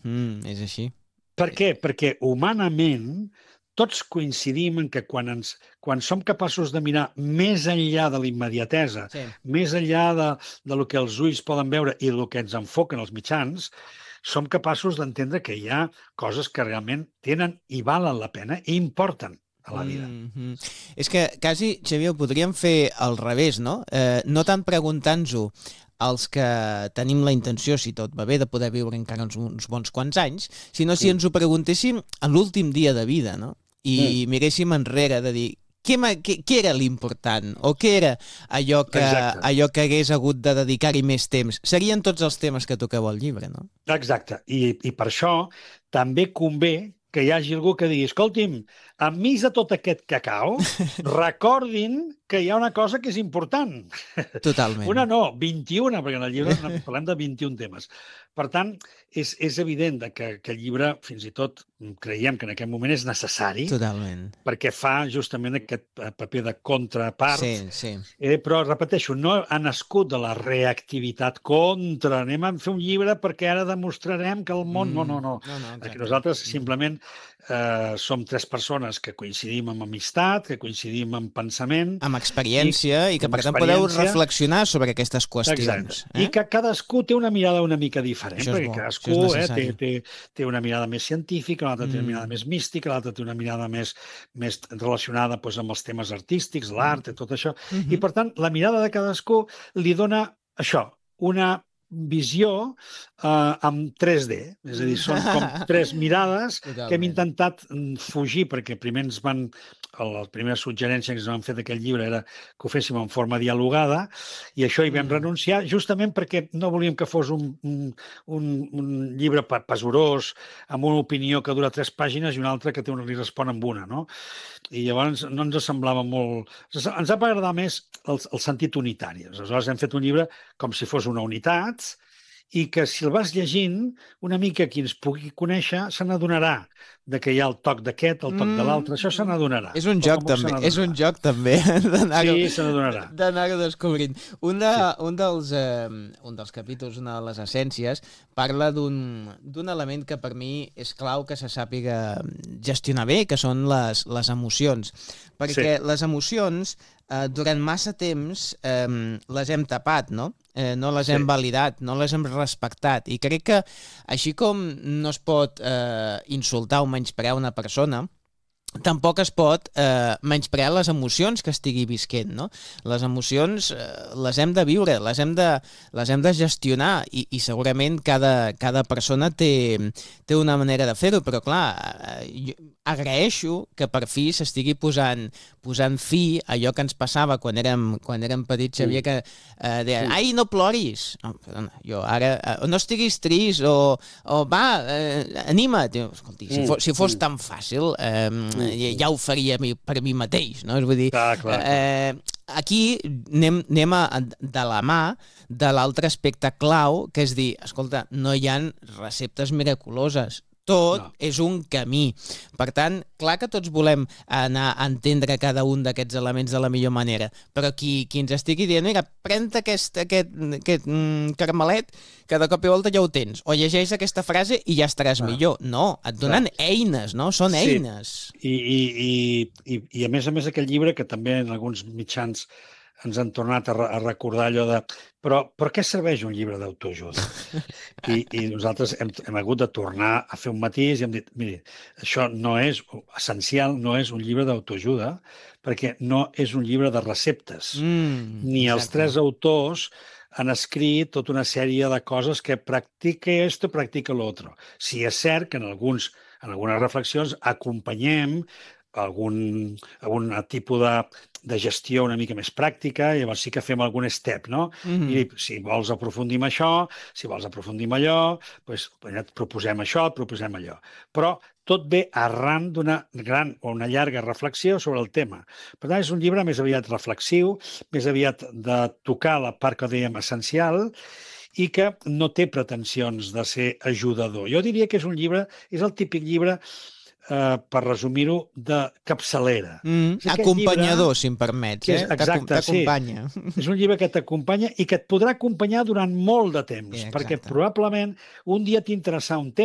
És així. Per què? Perquè humanament tots coincidim en que quan som capaços de mirar més enllà de la immediatesa, Sí. més enllà de lo que els ulls poden veure i el que ens enfoquen els mitjans, som capaços d'entendre que hi ha coses que realment tenen i valen la pena i importen a la vida. És que quasi, Xavier, ho podríem fer al revés, no? No tant preguntant-nos-ho als que tenim la intenció, si tot va bé, de poder viure encara uns bons quants anys, sinó si ens ho preguntéssim a l'últim dia de vida, no? I miréssim enrere de dir què era l'important o què era allò que hagués hagut de dedicar-hi més temps. Serien tots els temes que toqueu al llibre, no? Exacte. I per això també convé que hi hagi algú que digui, escolti'm, enmig de tot aquest cacao, recordin que hi ha una cosa que és important. Totalment. Una no, 21, perquè en el llibre parlem de 21 temes. Per tant, és evident que el llibre, fins i tot, creiem que en aquest moment és necessari. Totalment. Perquè fa justament aquest paper de contrapart. Sí. Però, repeteixo, no ha nascut de la reactivitat contra. Anem a fer un llibre perquè ara demostrarem que el món... No. Aquí nosaltres simplement som 3 persones que coincidim en amistat, que coincidim en pensament... Amb experiència i que, per tant, podeu reflexionar sobre aquestes qüestions. Exacte. I que cadascú té una mirada una mica diferent, perquè cadascú té una mirada més científica, l'altre té una mirada més mística, l'altre té una mirada més relacionada amb els temes artístics, l'art i tot això. I, per tant, la mirada de cadascú li dona això, una visió amb 3D. És a dir, són com 3 mirades que hem intentat fugir, perquè primer la primera suggerència que ens van fer d'aquest llibre era que ho féssim en forma dialogada, i això hi vam renunciar, justament perquè no volíem que fos un llibre pesorós, amb una opinió que dura 3 pàgines i una altra que li respon amb una, no? I llavors no ens semblava molt... Ens va agradar més el sentit unitari. Aleshores hem fet un llibre com si fos una unitat, i que si el vas llegint, una mica qui ens pugui conèixer se n'adonarà que hi ha el toc d'aquest, el toc de l'altre, això se n'adonarà. És un joc també, Sí, se n'adonarà. D'anar-ho descobrint. Un dels capítols, una de les essències, parla d'un element que per mi és clau que se sàpiga gestionar bé, que són les emocions. Perquè les emocions, durant massa temps, les hem tapat, no? No les hem validat, no les hem respectat. I crec que, així com no es pot insultar o menysprear una persona, tampoc es pot menysprear les emocions que estigui visquent, no? Les emocions les hem de viure, les hem de gestionar i segurament cada persona té una manera de fer-ho, però clar, agraeixo que per fi s'estigui posant fi a allò que ens passava quan érem petits, Xavier, que deien, ai, no ploris. No, perdona, jo ara, no estiguis trist, o va, anima't. Escolti, si fos tan fàcil, ja ho faria per mi mateix, no? És vull dir, aquí anem de la mà de l'altre aspecte clau, que és dir, escolta, no hi ha receptes miraculoses. Tot és un camí. Per tant, clar que tots volem anar a entendre cada un d'aquests elements de la millor manera, però qui ens estigui dient, mira, pren-te aquest carmelet, que de cop i volta ja ho tens, o llegeix aquesta frase i ja estaràs millor. No, et donen eines, no? Són eines. I a més aquest llibre, que també en alguns mitjans ens han tornat a recordar allò de però per què serveix un llibre d'autoajuda? I nosaltres hem hagut de tornar a fer un matís i hem dit, miri, això no és essencial, no és un llibre d'autoajuda, perquè no és un llibre de receptes. Ni els 3 autors han escrit tota una sèrie de coses que practica esto, practica l'altre. Si és cert que en algunes reflexions acompanyem algun tipus de gestió una mica més pràctica, llavors sí que fem algun step, no? I si vols aprofundir en això, si vols aprofundir en allò, doncs et proposem això, et proposem allò. Però tot ve arran d'una gran o una llarga reflexió sobre el tema. Per tant, és un llibre més aviat reflexiu, més aviat de tocar la part que dèiem essencial, i que no té pretensions de ser ajudador. Jo diria que és el típic llibre, per resumir-ho, de capçalera. Acompanyador, si em permets. Exacte, sí. És un llibre que t'acompanya i que et podrà acompanyar durant molt de temps, perquè probablement un dia t'interessarà un tema